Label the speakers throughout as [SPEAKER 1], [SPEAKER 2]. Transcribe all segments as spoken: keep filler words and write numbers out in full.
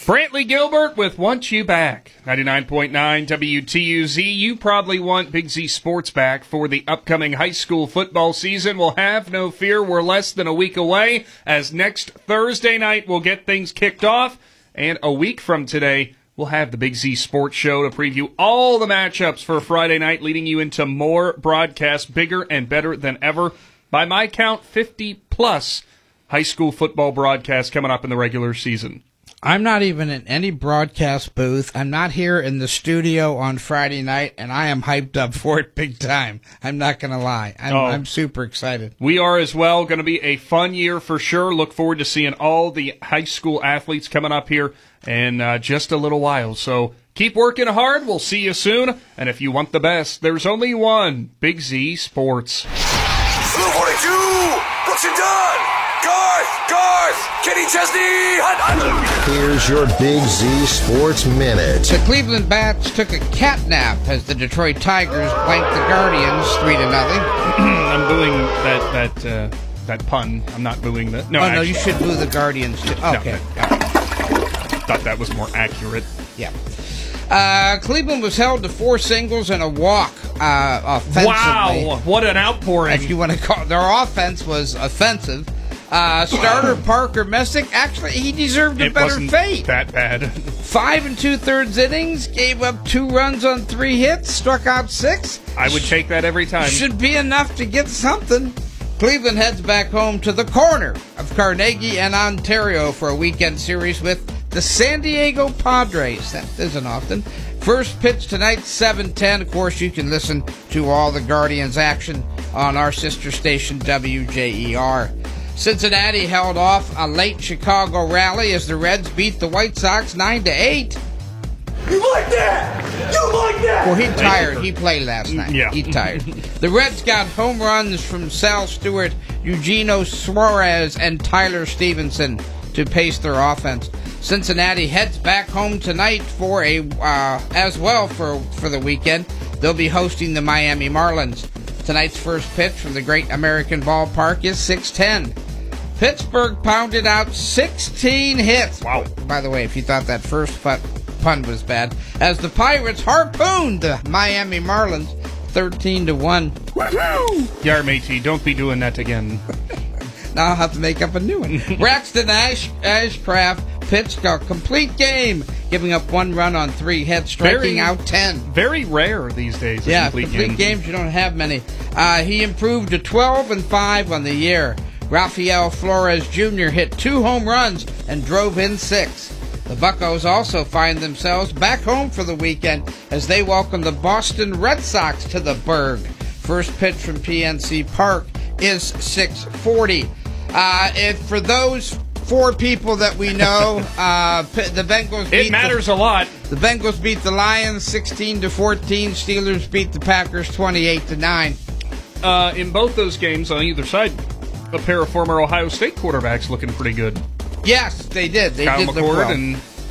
[SPEAKER 1] Brantley Gilbert with Want You Back. ninety-nine point nine W T U Z. You probably want Big Z Sports back for the upcoming high school football season. Well, have no fear. We're less than a week away, as next Thursday night we'll get things kicked off. And a week from today, we'll have the Big Z Sports Show to preview all the matchups for Friday night, leading you into more broadcasts, bigger and better than ever. By my count, fifty plus high school football broadcasts coming up in the regular season.
[SPEAKER 2] I'm not even in any broadcast booth. I'm not here in the studio on Friday night, and I am hyped up for it big time. I'm not going to lie. I'm,
[SPEAKER 1] oh,
[SPEAKER 2] I'm super excited.
[SPEAKER 1] We are as well. Going to be a fun year for sure. Look forward to seeing all the high school athletes coming up here in uh, just a little while. So keep working hard. We'll see you soon. And if you want the best, there's only one, Big Z Sports.
[SPEAKER 3] Blue forty-two, Brooks and Dunn, Garth, Garth, Kenny Chesney, Hunt, Hunt.
[SPEAKER 4] Here's your Big Z Sports Minute.
[SPEAKER 2] The Cleveland Bats took a cat nap as the Detroit Tigers blanked the Guardians three to nothing.
[SPEAKER 1] I'm booing that that uh, that pun. I'm not booing that. No,
[SPEAKER 2] oh,
[SPEAKER 1] actually,
[SPEAKER 2] no, you should boo the Guardians too. Oh, okay.
[SPEAKER 1] No, I thought that was more accurate.
[SPEAKER 2] Yeah. Uh, Cleveland was held to four singles and a walk uh, offensively.
[SPEAKER 1] Wow, what an outpouring.
[SPEAKER 2] If you want to call it. Their offense was offensive. Uh, starter Parker Messick, actually, he deserved a
[SPEAKER 1] it
[SPEAKER 2] better
[SPEAKER 1] wasn't
[SPEAKER 2] fate.
[SPEAKER 1] that bad.
[SPEAKER 2] Five and two-thirds innings, gave up two runs on three hits, struck out six.
[SPEAKER 1] I would take that every time.
[SPEAKER 2] Should be enough to get something. Cleveland heads back home to the corner of Carnegie and Ontario for a weekend series with the San Diego Padres. That isn't often. First pitch tonight, seven ten. Of course, you can listen to all the Guardians action on our sister station, W J E R. Cincinnati held off a late Chicago rally as the Reds beat the White Sox nine to eight.
[SPEAKER 3] You like that? You like that?
[SPEAKER 2] Well, he tired. He played last night.
[SPEAKER 1] Yeah.
[SPEAKER 2] He tired. The Reds got home runs from Sal Stewart, Eugenio Suarez, and Tyler Stevenson to pace their offense. Cincinnati heads back home tonight for a uh, as well for for the weekend. They'll be hosting the Miami Marlins. Tonight's first pitch from the Great American Ballpark is six ten. Pittsburgh pounded out sixteen hits.
[SPEAKER 1] Wow.
[SPEAKER 2] By the way, if you thought that first pun, pun was bad, as the Pirates harpooned the Miami Marlins thirteen to one.
[SPEAKER 1] Yar, matey, don't be doing that again.
[SPEAKER 2] Now I'll have to make up a new one. Braxton Ash, Ashcraft pitched a complete game, giving up one run on three hits, striking
[SPEAKER 1] Very-
[SPEAKER 2] out ten.
[SPEAKER 1] Very rare these days. a
[SPEAKER 2] Yeah,
[SPEAKER 1] complete,
[SPEAKER 2] complete
[SPEAKER 1] game.
[SPEAKER 2] games, you don't have many. Uh, he improved to twelve and five on the year. Rafael Flores Junior hit two home runs and drove in six. The Buccos also find themselves back home for the weekend as they welcome the Boston Red Sox to the Burgh. First pitch from P N C Park is six forty. Uh, if for those four people that we know, uh, the Bengals beat
[SPEAKER 1] It matters
[SPEAKER 2] the,
[SPEAKER 1] a lot.
[SPEAKER 2] The Bengals beat the Lions sixteen to fourteen. Steelers beat the Packers twenty-eight to nine.
[SPEAKER 1] Uh, in both those games on either side, a pair of former Ohio State quarterbacks looking pretty good.
[SPEAKER 2] Yes, they did. They
[SPEAKER 1] Kyle
[SPEAKER 2] did look
[SPEAKER 1] McCord
[SPEAKER 2] well.
[SPEAKER 1] and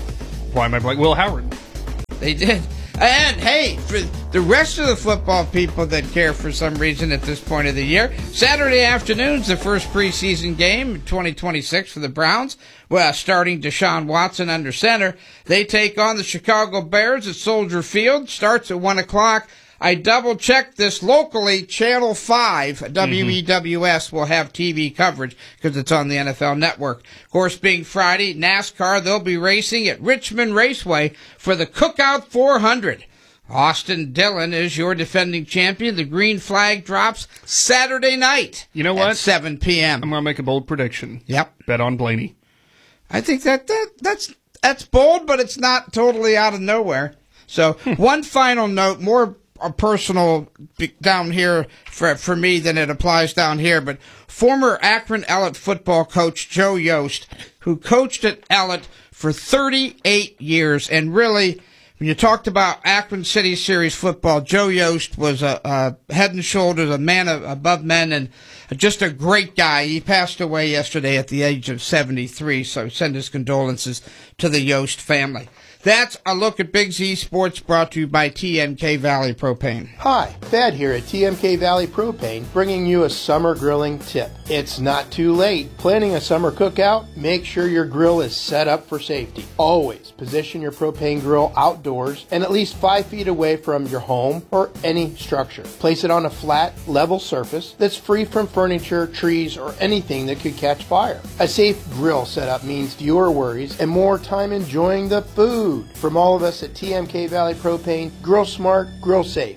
[SPEAKER 1] why am I blank? Will Howard.
[SPEAKER 2] They did. And, hey, for the rest of the football people that care for some reason at this point of the year, Saturday afternoon's the first preseason game, twenty twenty-six, for the Browns. Well, starting Deshaun Watson under center. They take on the Chicago Bears at Soldier Field. Starts at one o'clock. I double-checked this locally. Channel five, W E W S, will have T V coverage because it's on the N F L Network. Of course, being Friday, NASCAR, they'll be racing at Richmond Raceway for the Cookout four hundred. Austin Dillon is your defending champion. The green flag drops Saturday night.
[SPEAKER 1] You know what?
[SPEAKER 2] At seven p.m.
[SPEAKER 1] I'm going to make a bold prediction.
[SPEAKER 2] Yep.
[SPEAKER 1] Bet on Blaney.
[SPEAKER 2] I think that, that that's that's bold, but it's not totally out of nowhere. So, one final note, more a personal down here for for me than it applies down here, but former Akron Ellett football coach Joe Yost, who coached at Ellett for thirty-eight years, and really, When you talked about Akron City Series football, Joe Yost was a, a head and shoulders a man of, above men and just a great guy. He passed away yesterday at the age of seventy-three, so send his condolences to the Yost family. That's a look at Big Z Sports, brought to you by T M K Valley Propane.
[SPEAKER 5] Hi, Thad here at T M K Valley Propane, bringing you a summer grilling tip. It's not too late. Planning a summer cookout? Make sure your grill is set up for safety. Always position your propane grill outdoors and at least five feet away from your home or any structure. Place it on a flat, level surface that's free from furniture, trees, or anything that could catch fire. A safe grill setup means fewer worries and more time enjoying the food. From all of us at T M K Valley Propane, grill smart, grill safe.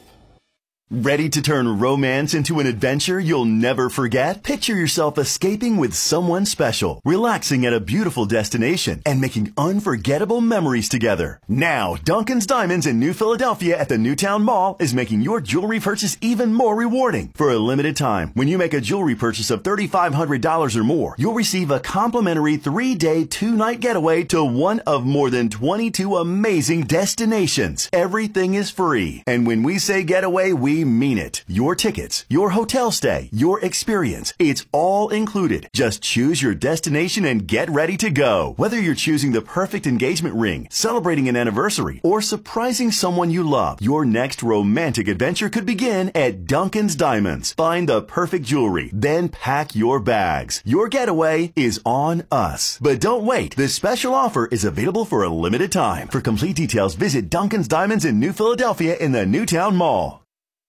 [SPEAKER 6] Ready to turn romance into an adventure you'll never forget? Picture yourself escaping with someone special, relaxing at a beautiful destination, and making unforgettable memories together. Now, Duncan's Diamonds in New Philadelphia at the Newtown Mall is making your jewelry purchase even more rewarding. For a limited time, when you make a jewelry purchase of three thousand five hundred dollars or more, you'll receive a complimentary three-day, two-night getaway to one of more than twenty-two amazing destinations. Everything is free. And when we say getaway, we We mean it. Your tickets, your hotel stay, your experience, it's all included. Just choose your destination and get ready to go. Whether you're choosing the perfect engagement ring, celebrating an anniversary, or surprising someone you love, your next romantic adventure could begin at Duncan's Diamonds. Find the perfect jewelry, then pack your bags. Your getaway is on us. But don't wait. This special offer is available for a limited time. For complete details, visit Duncan's Diamonds in New Philadelphia in the Newtown Mall.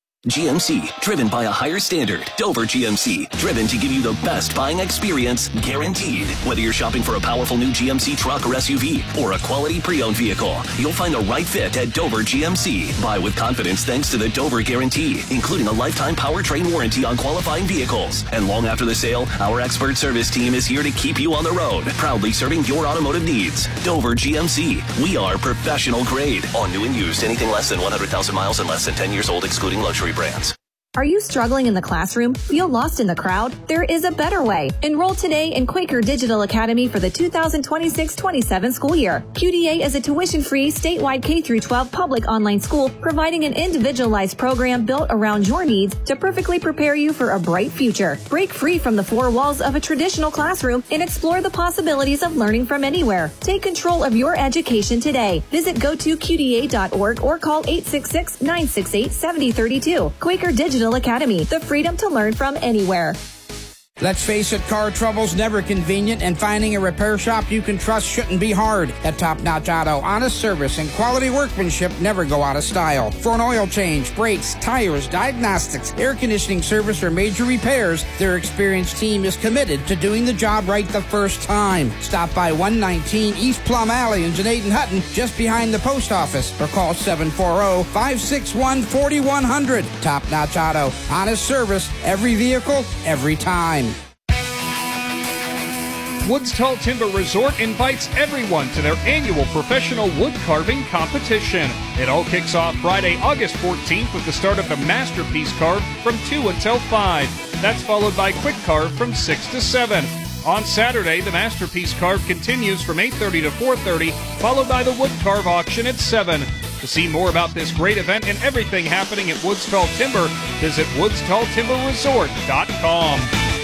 [SPEAKER 7] G M C, driven by a higher standard. Dover G M C, driven to give you the best buying experience, guaranteed. Whether you're shopping for a powerful new G M C truck or S U V, or a quality pre-owned vehicle, you'll find the right fit at Dover G M C. Buy with confidence thanks to the Dover Guarantee, including a lifetime powertrain warranty on qualifying vehicles. And long after the sale, our expert service team is here to keep you on the road, proudly serving your automotive needs. Dover G M C, we are professional grade. On new and used, anything less than one hundred thousand miles and less than ten years old, excluding luxury brands.
[SPEAKER 8] Are you struggling in the classroom? Feel lost in the crowd? There is a better way. Enroll today in Quaker Digital Academy for the two thousand twenty-six twenty-seven school year. Q D A is a tuition-free, statewide K through twelve public online school providing an individualized program built around your needs to perfectly prepare you for a bright future. Break free from the four walls of a traditional classroom and explore the possibilities of learning from anywhere. Take control of your education today. Visit go to Q D A dot org or call eight six six, nine six eight, seven zero three two. Quaker Digital Academy, the freedom to learn from anywhere.
[SPEAKER 2] Let's face it, car trouble's never convenient, and finding a repair shop you can trust shouldn't be hard. At Top Notch Auto, honest service and quality workmanship never go out of style. For an oil change, brakes, tires, diagnostics, air conditioning service, or major repairs, their experienced team is committed to doing the job right the first time. Stop by one nineteen East Plum Alley in Janaden Hutton, just behind the post office, or call seven four zero, five six one, four one zero zero. Top Notch Auto, honest service, every vehicle, every time.
[SPEAKER 1] Woods Tall Timber Resort invites everyone to their annual professional wood carving competition. It all kicks off Friday, August fourteenth with the start of the Masterpiece Carve from two until five. That's followed by Quick Carve from six to seven. On Saturday, the Masterpiece Carve continues from eight thirty to four thirty, followed by the Wood Carve auction at seven. To see more about this great event and everything happening at Woods Tall Timber, visit woods tall timber resort dot com.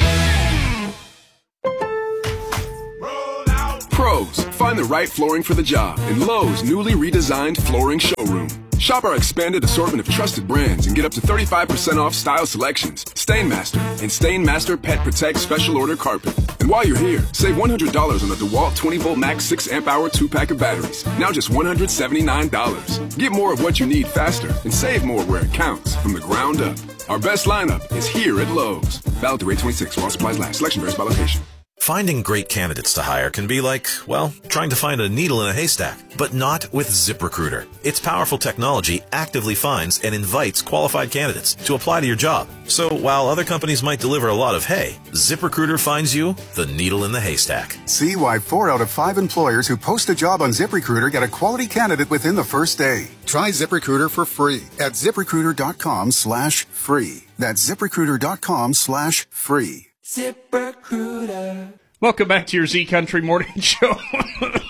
[SPEAKER 9] Pros, find the right flooring for the job in Lowe's newly redesigned flooring showroom. Shop our expanded assortment of trusted brands and get up to thirty-five percent off style selections, Stainmaster, and Stainmaster Pet Protect Special Order Carpet. And while you're here, save one hundred dollars on the DeWalt twenty volt Max six amp hour two pack of batteries. Now just one hundred seventy-nine dollars. Get more of what you need faster and save more where it counts from the ground up. Our best lineup is here at Lowe's. Valid through eight twenty-six while supplies last. Selection varies by location.
[SPEAKER 10] Finding great candidates to hire can be like, well, trying to find a needle in a haystack, but not with ZipRecruiter. Its powerful technology actively finds and invites qualified candidates to apply to your job. So while other companies might deliver a lot of hay, ZipRecruiter finds you the needle in the haystack.
[SPEAKER 11] See why four out of five employers who post a job on ZipRecruiter get a quality candidate within the first day. Try ZipRecruiter for free at ZipRecruiter.com slash free. That's ZipRecruiter.com slash free.
[SPEAKER 1] ZipRecruiter. Welcome back to your Z Country Morning Show.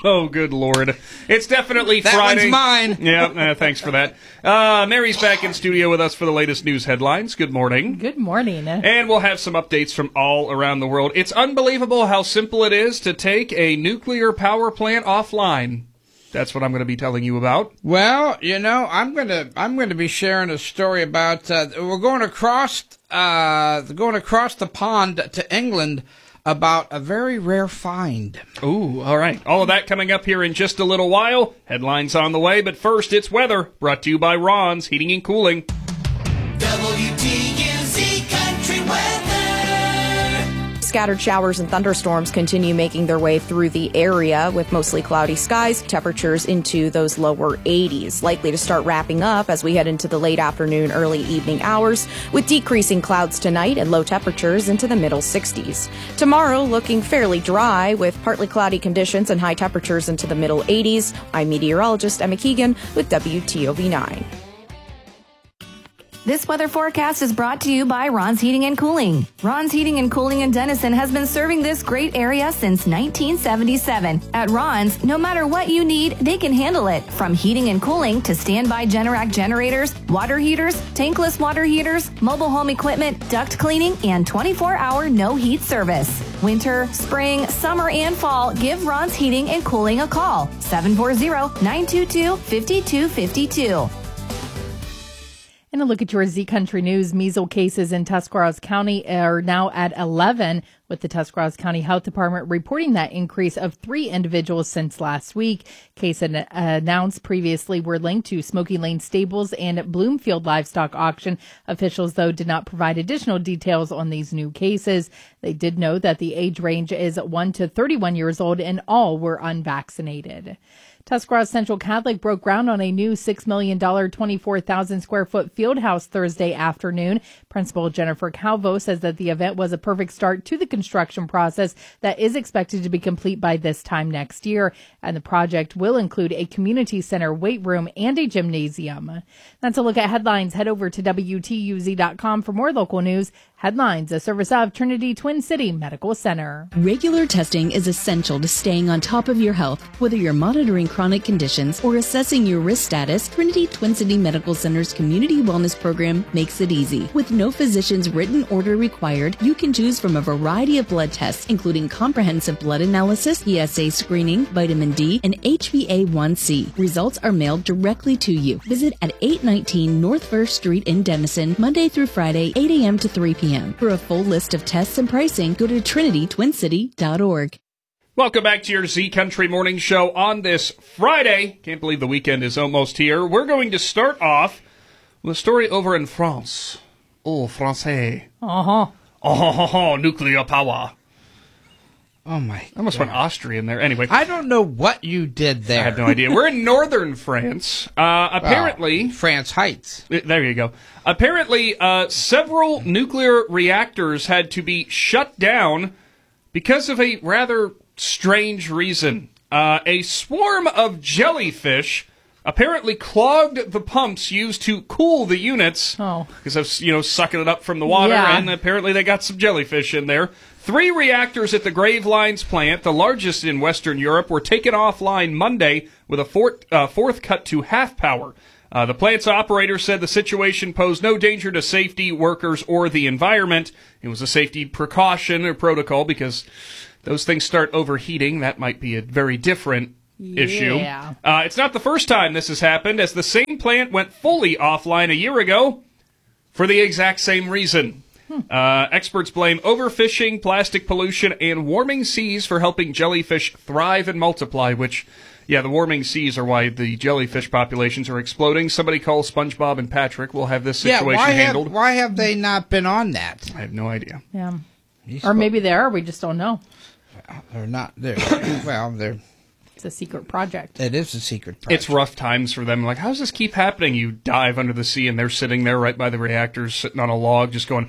[SPEAKER 1] Oh, good Lord. It's definitely
[SPEAKER 2] that
[SPEAKER 1] Friday.
[SPEAKER 2] That one's mine.
[SPEAKER 1] Yeah, uh, thanks for that. Uh, Mary's back in studio with us for the latest news headlines. Good morning.
[SPEAKER 12] Good morning.
[SPEAKER 1] And we'll have some updates from all around the world. It's unbelievable how simple it is to take a nuclear power plant offline. That's what I'm going to be telling you about.
[SPEAKER 2] Well, you know, I'm going to I'm going to be sharing a story about uh, we're going across uh, going across the pond to England about a very rare find.
[SPEAKER 1] Ooh, all right. All of that coming up here in just a little while. Headlines on the way, but first it's weather, brought to you by Ron's Heating and Cooling.
[SPEAKER 13] W T U Z Country Weather.
[SPEAKER 14] Scattered showers and thunderstorms continue making their way through the area with mostly cloudy skies, temperatures into those lower eighties, likely to start wrapping up as we head into the late afternoon, early evening hours, with decreasing clouds tonight and low temperatures into the middle sixties. Tomorrow looking fairly dry with partly cloudy conditions and high temperatures into the middle eighties. I'm meteorologist Emma Keegan with W T O V nine.
[SPEAKER 8] This weather forecast is brought to you by Ron's Heating and Cooling. Ron's Heating and Cooling in Denison has been serving this great area since nineteen seventy-seven. At Ron's, no matter what you need, they can handle it. From heating and cooling to standby Generac generators, water heaters, tankless water heaters, mobile home equipment, duct cleaning, and twenty-four hour no heat service. Winter, spring, summer, and fall, give Ron's Heating and Cooling a call. seven four zero, nine two two, five two five two.
[SPEAKER 12] And a look at your Z Country News. Measles cases in Tuscarawas County are now at eleven, with the Tuscarawas County Health Department reporting that increase of three individuals since last week. Cases an- announced previously were linked to Smoky Lane Stables and Bloomfield Livestock Auction. Officials, though, did not provide additional details on these new cases. They did note that the age range is one to thirty-one years old and all were unvaccinated. Tuscarawas Central Catholic broke ground on a new six million dollars, twenty-four thousand square foot field house Thursday afternoon. Principal Jennifer Calvo says that the event was a perfect start to the construction process that is expected to be complete by this time next year. And the project will include a community center, weight room, and a gymnasium. That's a look at headlines. Head over to W T U Z dot com for more local news. Headlines, a service of Trinity Twin City Medical Center.
[SPEAKER 15] Regular testing is essential to staying on top of your health. Whether you're monitoring chronic conditions or assessing your risk status, Trinity Twin City Medical Center's Community Wellness Program makes it easy. With no physician's written order required, you can choose from a variety of blood tests, including comprehensive blood analysis, P S A screening, vitamin D, and H b A one c. Results are mailed directly to you. Visit at eight nineteen North First Street in Denison, Monday through Friday, eight a.m. to three p.m. For a full list of tests and pricing, go to trinity twin city dot org.
[SPEAKER 1] Welcome back to your Z Country Morning Show on this Friday. Can't believe the weekend is almost here. We're going to start off with a story over in France. Oh, Francais.
[SPEAKER 12] Uh-huh.
[SPEAKER 1] Oh, nuclear power.
[SPEAKER 2] Oh, my
[SPEAKER 1] I almost
[SPEAKER 2] God.
[SPEAKER 1] went Austrian there. Anyway.
[SPEAKER 2] I don't know what you did there.
[SPEAKER 1] I have no idea. We're in northern France. Uh, apparently...
[SPEAKER 2] Well, France Heights.
[SPEAKER 1] There you go. Apparently, uh, several nuclear reactors had to be shut down because of a rather strange reason. Uh, a swarm of jellyfish apparently clogged the pumps used to cool the units.
[SPEAKER 12] Oh.
[SPEAKER 1] Because of, you know, sucking it up from the water,
[SPEAKER 12] Yeah.
[SPEAKER 1] and apparently they got some jellyfish in there. Three reactors at the Gravelines plant, the largest in Western Europe, were taken offline Monday with a fourth, uh, fourth cut to half power. Uh, the plant's operator said the situation posed no danger to safety, workers, or the environment. It was a safety precaution or protocol because those things start overheating. That might be a very different issue.
[SPEAKER 12] Yeah.
[SPEAKER 1] Uh, it's not the first time this has happened, as the same plant went fully offline a year ago for the exact same reason. Uh, experts blame overfishing, plastic pollution, and warming seas for helping jellyfish thrive and multiply, which, yeah, the warming seas are why the jellyfish populations are exploding. Somebody call SpongeBob and Patrick. We'll have this situation
[SPEAKER 2] yeah, why
[SPEAKER 1] handled.
[SPEAKER 2] Have, why have they not been on that?
[SPEAKER 1] I have no idea.
[SPEAKER 12] Yeah. Or maybe they are. We just don't know.
[SPEAKER 2] They're not. They're, well, they're...
[SPEAKER 12] It's a secret project.
[SPEAKER 2] It is a secret project.
[SPEAKER 1] It's rough times for them. Like, how does this keep happening? You dive under the sea, and they're sitting there right by the reactors, sitting on a log, just going...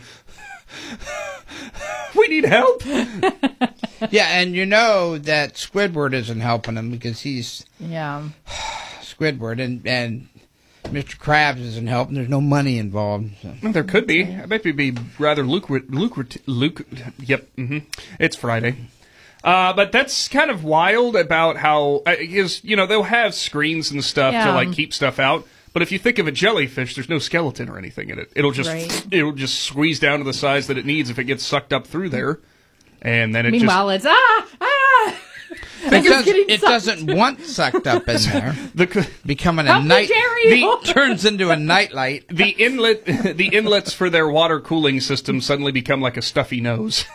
[SPEAKER 1] We need help.
[SPEAKER 2] Yeah, and you know that Squidward isn't helping him because he's
[SPEAKER 12] yeah
[SPEAKER 2] Squidward, and and Mister Krabs isn't helping. There's no money involved. So.
[SPEAKER 1] Well, there could be. I bet it'd be rather lucrative. Lucrative. Luc- yep. Mm-hmm. It's Friday. Uh, but that's kind of wild about how, because, you know, they'll have screens and stuff
[SPEAKER 12] Yeah.
[SPEAKER 1] to, like, keep stuff out. But if you think of a jellyfish, there's no skeleton or anything in it. It'll just
[SPEAKER 12] Right.
[SPEAKER 1] it'll just squeeze down to the size that it needs if it gets sucked up through there. And then it
[SPEAKER 12] Meanwhile,
[SPEAKER 1] just...
[SPEAKER 12] it's ah ah.
[SPEAKER 2] It, does,
[SPEAKER 12] getting
[SPEAKER 2] it
[SPEAKER 12] sucked.
[SPEAKER 2] doesn't want sucked up in there.
[SPEAKER 1] the,
[SPEAKER 2] Becoming
[SPEAKER 12] Help
[SPEAKER 2] a
[SPEAKER 12] me,
[SPEAKER 2] night
[SPEAKER 12] Jerry!
[SPEAKER 2] the, turns into a nightlight.
[SPEAKER 1] The inlet, the inlets for their water cooling system suddenly become like a stuffy nose.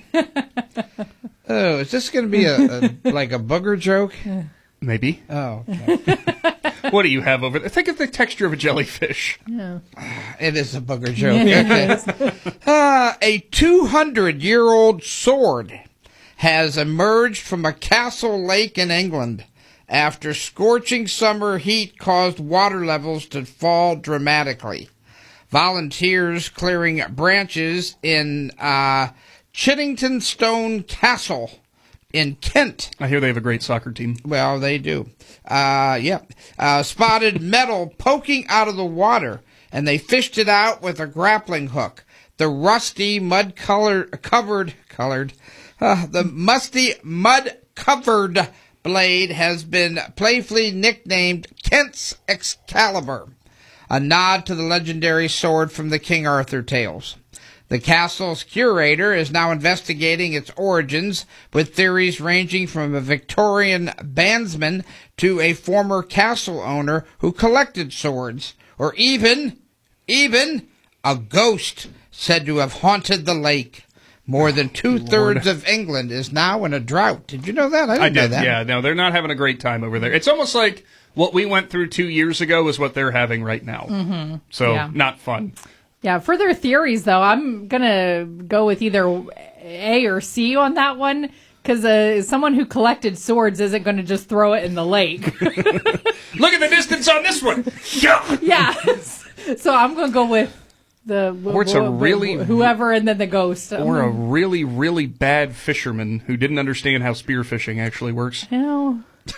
[SPEAKER 2] Oh, is this going to be a, a like a booger joke?
[SPEAKER 1] Maybe.
[SPEAKER 2] Oh, okay.
[SPEAKER 1] What do you have over there? Think of the texture of a jellyfish.
[SPEAKER 12] Yeah.
[SPEAKER 2] It is a booger joke. Okay. uh, a two hundred year old sword has emerged from a castle lake in England after scorching summer heat caused water levels to fall dramatically. Volunteers clearing branches in uh, Chiddington Stone Castle in Kent.
[SPEAKER 1] I hear they have a great soccer team.
[SPEAKER 2] Well, they do. Uh, yeah. Uh, spotted metal poking out of the water, and they fished it out with a grappling hook. The rusty, mud-colored, covered, colored, uh, the musty, mud-covered blade has been playfully nicknamed Kent's Excalibur, a nod to the legendary sword from the King Arthur tales. The castle's curator is now investigating its origins, with theories ranging from a Victorian bandsman to a former castle owner who collected swords, or even, even a ghost said to have haunted the lake. More than two-thirds of England is now in a drought. Did you know that? I didn't
[SPEAKER 1] I
[SPEAKER 2] know
[SPEAKER 1] did,
[SPEAKER 2] that.
[SPEAKER 1] yeah. No, they're not having a great time over there. It's almost like what we went through two years ago is what they're having right now.
[SPEAKER 12] Mm-hmm.
[SPEAKER 1] So,
[SPEAKER 12] Yeah.
[SPEAKER 1] not fun.
[SPEAKER 12] Yeah, further theories, though, I'm going to go with either A or C on that one, because uh, someone who collected swords isn't going to just throw it in the lake.
[SPEAKER 1] Look at the distance on this one! Yeah!
[SPEAKER 12] Yeah. So I'm going to go with the
[SPEAKER 1] Or it's a really-
[SPEAKER 12] whoever and then the ghost.
[SPEAKER 1] Or a really, really bad fisherman who didn't understand how spearfishing actually works.
[SPEAKER 12] Hell.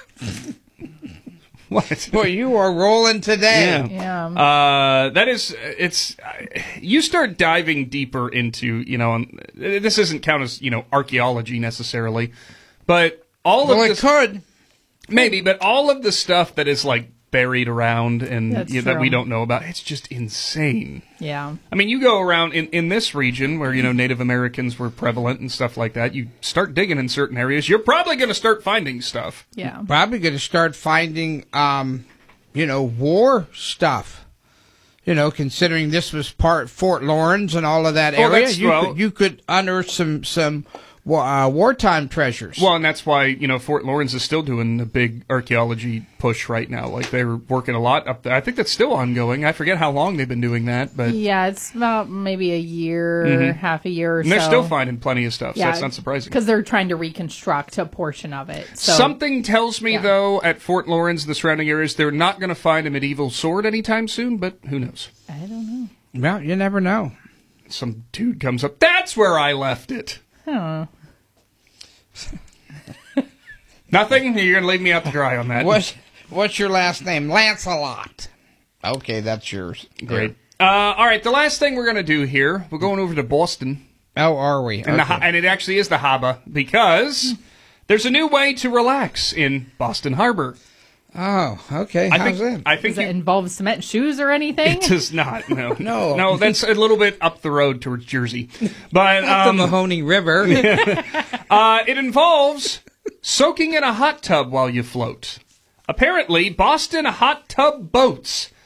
[SPEAKER 1] What?
[SPEAKER 2] Boy, you are rolling today.
[SPEAKER 12] Yeah.
[SPEAKER 1] Uh, that is, it's, you start diving deeper into, you know, um, this doesn't count as, you know, archaeology necessarily, but all
[SPEAKER 2] Well,
[SPEAKER 1] of
[SPEAKER 2] it
[SPEAKER 1] this.
[SPEAKER 2] could.
[SPEAKER 1] Maybe, but all of the stuff that is, like, buried around and
[SPEAKER 12] That's
[SPEAKER 1] you know, that
[SPEAKER 12] true.
[SPEAKER 1] we don't know about, it's just insane.
[SPEAKER 12] Yeah.
[SPEAKER 1] I mean, you go around in, in this region where, you know, Native Americans were prevalent and stuff like that, you start digging in certain areas, you're probably going to start finding stuff.
[SPEAKER 12] Yeah.
[SPEAKER 2] Probably going to start finding, um, you know, war stuff. You know, considering this was part Fort Lawrence and all of that
[SPEAKER 1] Oh,
[SPEAKER 2] area,
[SPEAKER 1] that's-
[SPEAKER 2] you,
[SPEAKER 1] well-
[SPEAKER 2] could, you could unearth some some wa- uh, wartime treasures.
[SPEAKER 1] Well, and that's why, you know, Fort Lawrence is still doing a big archaeology push right now. Like, they're working a lot up there. I think that's still ongoing. I forget how long they've been doing that, but
[SPEAKER 12] Yeah, it's about maybe a year,
[SPEAKER 1] Mhm.
[SPEAKER 12] half a year or
[SPEAKER 1] and they're
[SPEAKER 12] so.
[SPEAKER 1] still finding plenty of stuff, so
[SPEAKER 12] Yeah,
[SPEAKER 1] that's not surprising.
[SPEAKER 12] Because they're trying to reconstruct a portion of it. So.
[SPEAKER 1] Something tells me,
[SPEAKER 12] Yeah.
[SPEAKER 1] though, at Fort Lawrence and the surrounding areas, they're not going to find a medieval sword anytime soon, but who knows?
[SPEAKER 12] I don't know.
[SPEAKER 2] Well, you never know.
[SPEAKER 1] Some dude comes up, that's where I left it.
[SPEAKER 12] Huh.
[SPEAKER 1] Nothing? You're going to leave me out to dry on that.
[SPEAKER 2] What's, what's your last name? Lancelot. Okay, that's yours.
[SPEAKER 1] Great. Uh, all right, the last thing we're going to do here, we're going over to Boston.
[SPEAKER 2] Oh, are we?
[SPEAKER 1] And, the,
[SPEAKER 2] Okay.
[SPEAKER 1] ha- and it actually is the Haba, because there's a new way to relax in Boston Harbor.
[SPEAKER 2] Oh, okay.
[SPEAKER 1] I
[SPEAKER 2] How's
[SPEAKER 1] think,
[SPEAKER 2] that?
[SPEAKER 1] I think
[SPEAKER 12] Does
[SPEAKER 1] you,
[SPEAKER 12] it involve cement shoes or anything?
[SPEAKER 1] it does not. No,
[SPEAKER 2] No.
[SPEAKER 1] no. That's a little bit up the road towards Jersey, but
[SPEAKER 2] Not
[SPEAKER 1] um,
[SPEAKER 2] the Mahoning River.
[SPEAKER 1] uh, it involves soaking in a hot tub while you float. Apparently, Boston hot tub boats